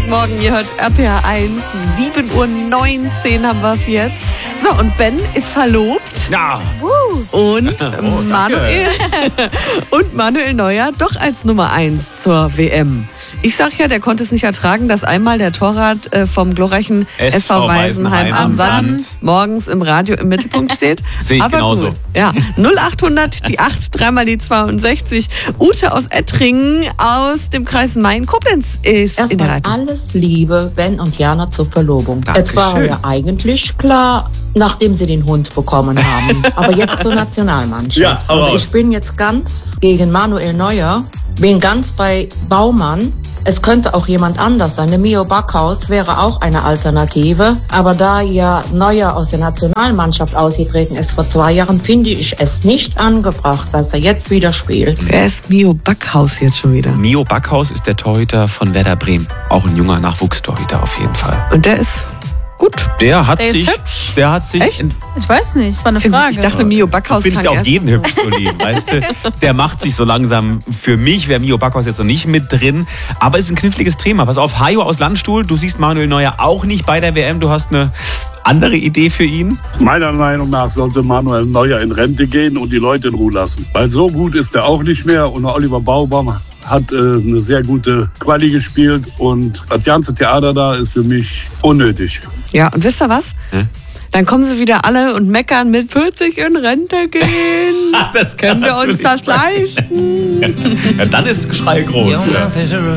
Montagmorgen, ihr hört RPR 1, 7:19 Uhr haben wir es jetzt. So, und Ben ist verlobt. Ja. Und Manuel Neuer doch als Nummer 1 zur WM. Ich sag ja, der konnte es nicht ertragen, dass einmal der Torwart vom glorreichen SV Weisenheim am Sand morgens im Radio im Mittelpunkt steht. Sehe ich genauso. Cool. Ja, 0800, die 8, dreimal die 62. Ute aus Ettringen aus dem Kreis Main-Koblenz ist in der Leitung. Alles Liebe, Ben und Jana zur Verlobung. Es war Dankeschön. ja eigentlich klar, nachdem sie den Hund bekommen haben. Aber jetzt zur Nationalmannschaft. Ja, hau also raus. ich bin jetzt ganz gegen Manuel Neuer, bin ganz bei Baumann. Es könnte auch jemand anders sein. Der Mio Backhaus wäre auch eine Alternative. Aber da ja Neuer aus der Nationalmannschaft ausgetreten ist vor 2 Jahren, finde ich es nicht angebracht, dass er jetzt wieder spielt. Wer ist Mio Backhaus jetzt schon wieder? Mio Backhaus ist der Torhüter von Werder Bremen. Auch ein junger Nachwuchstorhüter auf jeden Fall. Und der ist gut. Der hat Der ist sich... hübsch. Der hat sich... Echt? Ich weiß nicht, es war eine Frage. Ich dachte, Mio Backhaus Du findest ja auch jeden hübsch, Uli, weißt du? Der macht sich so langsam. Für mich wäre Mio Backhaus jetzt noch nicht mit drin. Aber es ist ein kniffliges Thema. Pass auf, Hajo aus Landstuhl, du siehst Manuel Neuer auch nicht bei der WM. Du hast eine andere Idee für ihn? Meiner Meinung nach sollte Manuel Neuer in Rente gehen und die Leute in Ruhe lassen. Weil so gut ist er auch nicht mehr. Und Oliver Baumann hat eine sehr gute Quali gespielt. Und das ganze Theater da ist für mich unnötig. Ja, und wisst ihr was? Dann kommen sie wieder alle und meckern mit 40 in Rente gehen. Das kann Können wir uns natürlich das sein. leisten? Ja, dann ist das Geschrei groß. Ja.